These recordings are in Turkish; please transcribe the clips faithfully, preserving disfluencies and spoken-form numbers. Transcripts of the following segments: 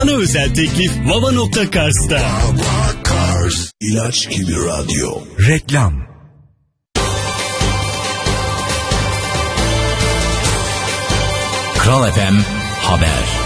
Ana özel teklif Vava nokta Cars'ta. Vava Cars, ilaç gibi radyo. Reklam. Kral F M Haber.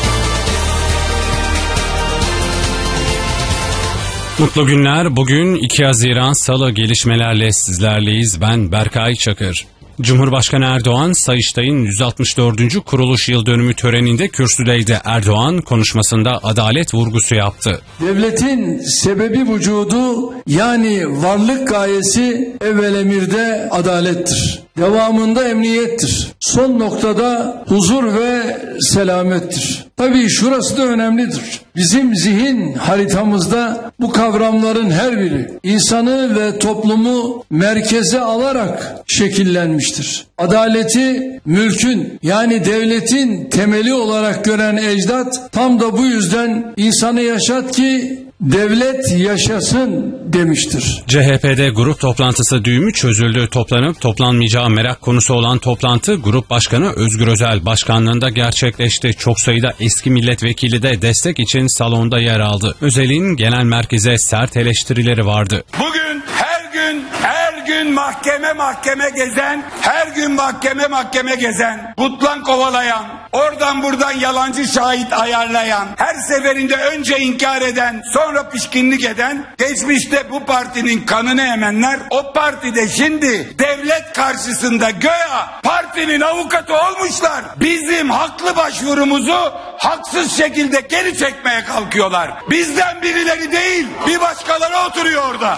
Mutlu günler. Bugün iki Haziran Salı, gelişmelerle sizlerleyiz. Ben Berkay Çakır. Cumhurbaşkanı Erdoğan, Sayıştay'ın yüz altmış dördüncü kuruluş yıl dönümü töreninde kürsüdeydi. Erdoğan konuşmasında adalet vurgusu yaptı. Devletin sebebi vücudu, yani varlık gayesi evvel emirde adalettir. Devamında emniyettir. Son noktada huzur ve selamettir. Tabii şurası da önemlidir. Bizim zihin haritamızda bu kavramların her biri insanı ve toplumu merkeze alarak şekillenmiştir. Adaleti mülkün, yani devletin temeli olarak gören ecdat tam da bu yüzden insanı yaşat ki devlet yaşasın demiştir. C H P'de grup toplantısı düğümü çözüldü. Toplanıp toplanmayacağı merak konusu olan toplantı Grup Başkanı Özgür Özel başkanlığında gerçekleşti. Çok sayıda eski milletvekili de destek için salonda yer aldı. Özel'in genel merkeze sert eleştirileri vardı. Bugün her gün her gün mahkeme mahkeme gezen, her gün mahkeme mahkeme gezen, butlan kovalayan, oradan buradan yalancı şahit ayarlayan, her seferinde önce inkar eden, sonra pişkinlik eden, geçmişte bu partinin kanını emenler, o partide şimdi devlet karşısında göya partinin avukatı olmuşlar. Bizim haklı başvurumuzu haksız şekilde geri çekmeye kalkıyorlar. Bizden birileri değil, bir başkaları oturuyor orada.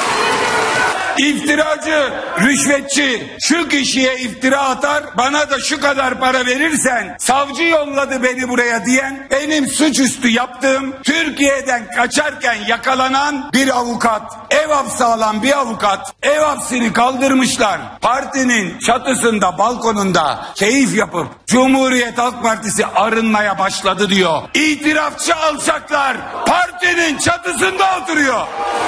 İftiracı, rüşvetçi, şu kişiye iftira atar, bana da şu kadar para verirsen, savcı yolladı beni buraya diyen, benim suçüstü yaptığım, Türkiye'den kaçarken yakalanan bir avukat, ev hapsi alan bir avukat, ev hapsini kaldırmışlar. Partinin çatısında, balkonunda keyif yapıp Cumhuriyet Halk Partisi arınmaya başladı diyor. İtirafçı alçaklar partinin çatısında oturuyor.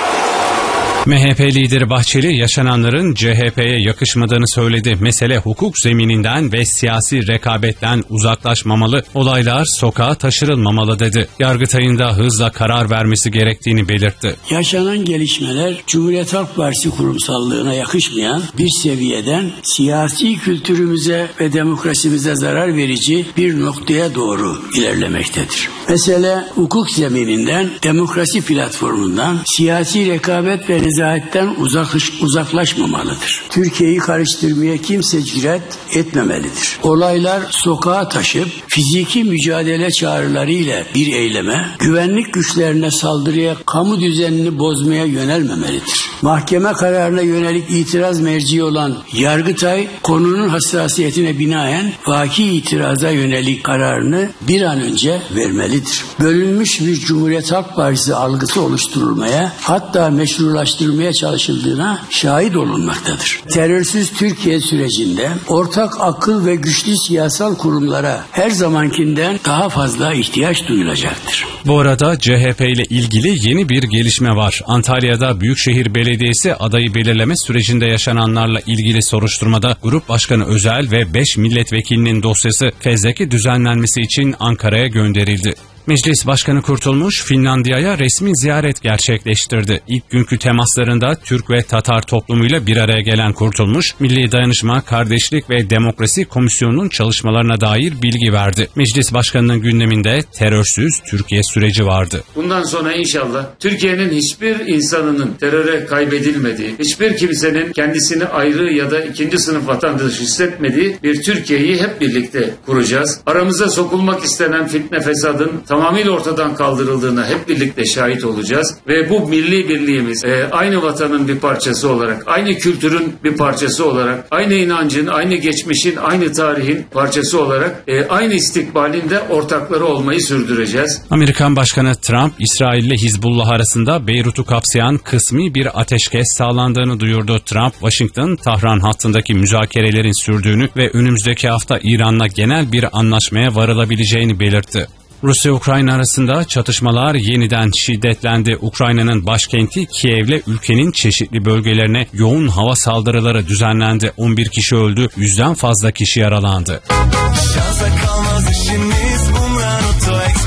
M H P lideri Bahçeli yaşananların C H P'ye yakışmadığını söyledi. Mesele hukuk zemininden ve siyasi rekabetten uzaklaşmamalı, olaylar sokağa taşırılmamalı dedi. Yargıtay'ın da hızla karar vermesi gerektiğini belirtti. Yaşanan gelişmeler Cumhuriyet Halk Partisi kurumsallığına yakışmayan bir seviyeden siyasi kültürümüze ve demokrasimize zarar verici bir noktaya doğru ilerlemektedir. Mesele hukuk zemininden, demokrasi platformundan, siyasi rekabet ve nezahetten uzaklaş, uzaklaşmamalıdır. Türkiye'yi karıştırmaya kimse cüret etmemelidir. Olaylar sokağa taşıp fiziki mücadele çağrılarıyla bir eyleme, güvenlik güçlerine saldırıya, kamu düzenini bozmaya yönelmemelidir. Mahkeme kararına yönelik itiraz merci olan Yargıtay, konunun hassasiyetine binaen vaki itiraza yönelik kararını bir an önce vermelidir. Bölünmüş bir Cumhuriyet Halk Partisi algısı oluşturulmaya, hatta meşrulaştırılmaya çalışıldığına şahit olunmaktadır. Terörsüz Türkiye sürecinde ortak akıl ve güçlü siyasal kurumlara her zamankinden daha fazla ihtiyaç duyulacaktır. Bu arada C H P ile ilgili yeni bir gelişme var. Antalya'da Büyükşehir Belediyesi adayı belirleme sürecinde yaşananlarla ilgili soruşturmada Grup Başkanı Özel ve beş milletvekilinin dosyası fezleke düzenlenmesi için Ankara'ya gönderildi. Meclis Başkanı Kurtulmuş, Finlandiya'ya resmi ziyaret gerçekleştirdi. İlk günkü temaslarında Türk ve Tatar toplumuyla bir araya gelen Kurtulmuş, Milli Dayanışma, Kardeşlik ve Demokrasi Komisyonu'nun çalışmalarına dair bilgi verdi. Meclis Başkanı'nın gündeminde terörsüz Türkiye süreci vardı. Bundan sonra inşallah Türkiye'nin hiçbir insanının teröre kaybedilmediği, hiçbir kimsenin kendisini ayrı ya da ikinci sınıf vatandaş hissetmediği bir Türkiye'yi hep birlikte kuracağız. Aramıza sokulmak istenen fitne fesadın tamamıyla ortadan kaldırıldığına hep birlikte şahit olacağız ve bu milli birliğimiz e, aynı vatanın bir parçası olarak, aynı kültürün bir parçası olarak, aynı inancın, aynı geçmişin, aynı tarihin parçası olarak e, aynı istikbalin de ortakları olmayı sürdüreceğiz. Amerikan Başkanı Trump, İsrail ile Hizbullah arasında Beyrut'u kapsayan kısmi bir ateşkes sağlandığını duyurdu. Trump, Washington-Tahran hattındaki müzakerelerin sürdüğünü ve önümüzdeki hafta İran'la genel bir anlaşmaya varılabileceğini belirtti. Rusya-Ukrayna arasında çatışmalar yeniden şiddetlendi. Ukrayna'nın başkenti Kiev'le ülkenin çeşitli bölgelerine yoğun hava saldırıları düzenlendi. on bir kişi öldü, yüzden fazla kişi yaralandı. Şansa kalmaz işimiz, bunlar oto ekspertiz.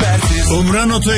Umran Oto